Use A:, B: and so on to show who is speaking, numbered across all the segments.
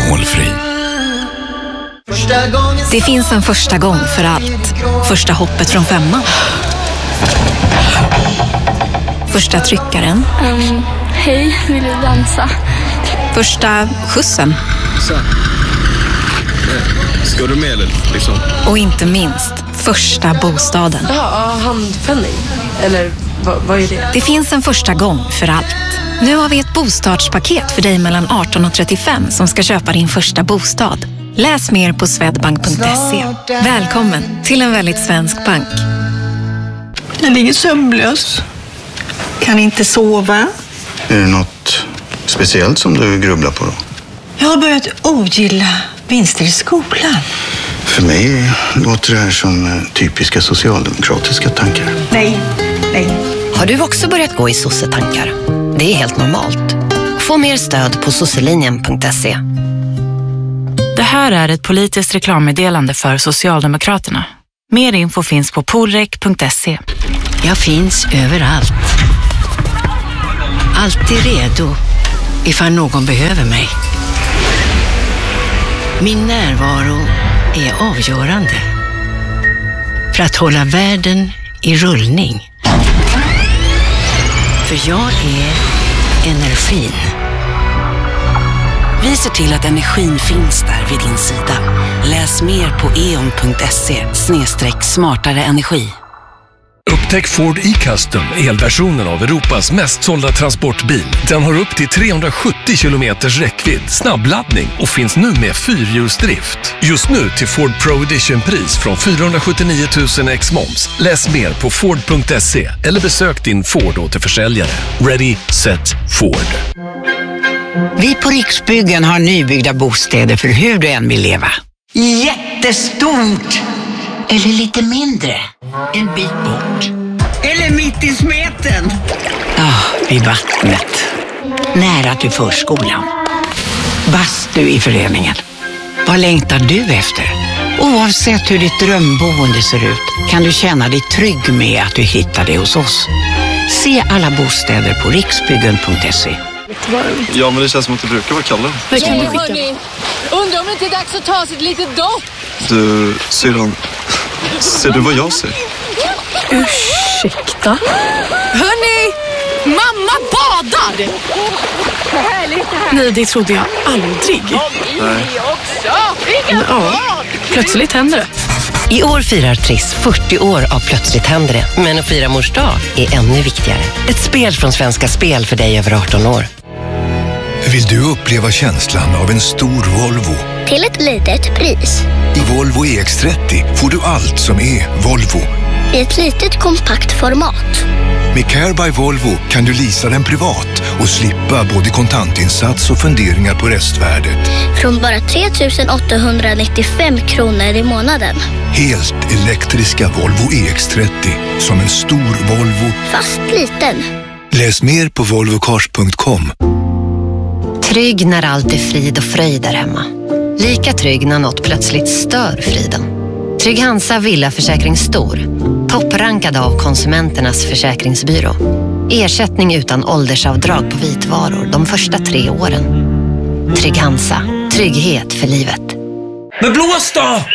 A: alkoholfri.
B: Det finns en första gång för allt. Första hoppet från 5:an. Första tryckaren.
C: Hej, vill du dansa?
B: Första skjutsen.
D: Ska du med eller liksom?
B: Och inte minst, första bostaden.
E: Ja, handpenning. Eller vad är det?
B: Det finns en första gång för allt. Nu har vi ett bostadspaket för dig mellan 18 och 35 som ska köpa din första bostad. Läs mer på swedbank.se. Välkommen till en väldigt svensk bank.
F: Jag ligger sömnlös. Kan inte sova.
G: Är det något speciellt som du grubblar på då?
F: Jag har börjat ogilla vinster i skolan.
G: För mig låter det här som typiska socialdemokratiska tankar.
F: Nej.
H: Har du också börjat gå i sossetankar? Det är helt normalt. Få mer stöd på sosselinjen.se.
I: Det här är ett politiskt reklammeddelande för Socialdemokraterna. Mer info finns på polrek.se.
J: Jag finns överallt. Alltid redo ifall någon behöver mig. Min närvaro är avgörande för att hålla världen i rullning. För jag är energin.
K: Vi ser till att energin finns där vid din sida. Läs mer på eon.se/smartare energi.
A: Upptäck Ford e-Custom, elversionen av Europas mest sålda transportbil. Den har upp till 370 kilometers räckvidd, snabbladdning och finns nu med 4-hjulsdrift. Just nu till Ford Pro Edition-pris från 479 000 ex-moms. Läs mer på Ford.se eller besök din Ford-återförsäljare. Ready, set, Ford.
J: Vi på Riksbyggen har nybyggda bostäder för hur du än vill leva. Jättestort! Eller lite mindre. En bit bort. Eller mitt i smeten. Vid vattnet. Nära till förskolan. Bastu i föreningen. Vad längtar du efter? Oavsett hur ditt drömboende ser ut kan du känna dig trygg med att du hittar det hos oss. Se alla bostäder på riksbyggen.se.
D: Ja, men det känns som att det brukar vara kallare.
E: Vad kan du skicka? Undrar om det inte är dags att ta sig ett litet dopp.
D: Du, syrran, ser du vad jag ser?
E: Ursäkta? Hörni! Mamma badar! Härligt det här. Nej, det trodde jag aldrig.
D: Nej.
E: Ja, plötsligt händer det.
H: I år firar Triss 40 år av Plötsligt händer det. Men att fira mors dag är ännu viktigare. Ett spel från Svenska Spel för dig över 18 år.
A: Vill du uppleva känslan av en stor Volvo?
C: Till ett litet pris.
A: I Volvo EX30 får du allt som är Volvo.
C: I ett litet kompakt format.
A: Med Care by Volvo kan du leasa den privat och slippa både kontantinsats och funderingar på restvärdet.
C: Från bara 3 895 kronor i månaden.
A: Helt elektriska Volvo EX30 som en stor Volvo.
C: Fast liten.
A: Läs mer på volvocars.com.
H: Trygg när allt är frid och fröjd där hemma. Lika trygg när något plötsligt stör friden. Trygg Hansa Villaförsäkring Stor. Topprankad av Konsumenternas försäkringsbyrå. Ersättning utan åldersavdrag på vitvaror de första 3 åren. Trygg Hansa. Trygghet för livet.
L: Men blås då!
C: Yes!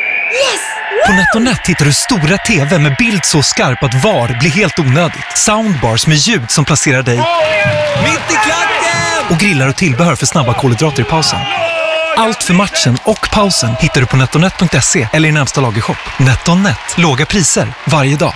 L: På NetOnNet hittar du stora TV med bild så skarp att VAR blir helt onödigt. Soundbars med ljud som placerar dig
C: mitt i klacken!
L: Och grillar och tillbehör för snabba kolhydrater i pausen. Allt för matchen och pausen hittar du på netonet.se eller i närmsta lagershop. NetOnNet. Låga priser varje dag.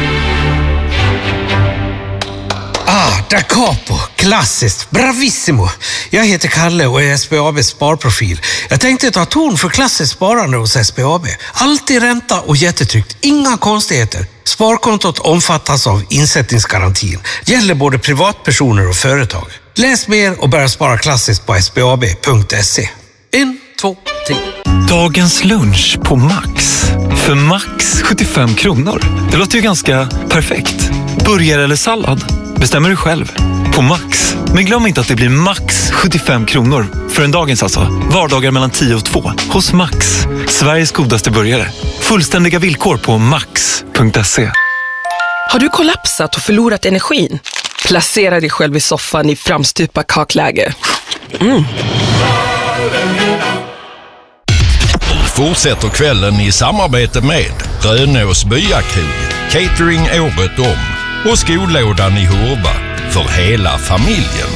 M: Da capo. Klassiskt. Bravissimo. Jag heter Kalle och är SBABs sparprofil. Jag tänkte ta ton för klassiskt sparande hos SBAB. Alltid ränta och jättetryggt. Inga konstigheter. Sparkontot omfattas av insättningsgarantin. Gäller både privatpersoner och företag. Läs mer och börja spara klassiskt på sbab.se. 1, 2, 3.
L: Dagens lunch på Max. För Max 75 kronor. Det låter ju ganska perfekt. Burgare eller sallad? Bestämmer du själv. På Max. Men glöm inte att det blir max 75 kronor. För en dagens alltså. Vardagar mellan 10 och 2. Hos Max. Sveriges godaste burgare. Fullständiga villkor på max.se.
E: Har du kollapsat och förlorat energin? Placera dig själv i soffan i framstupa kakläge.
N: fortsätter kvällen i samarbete med Rönås Byakrog, catering året om och skolådan i Hurva för hela familjen.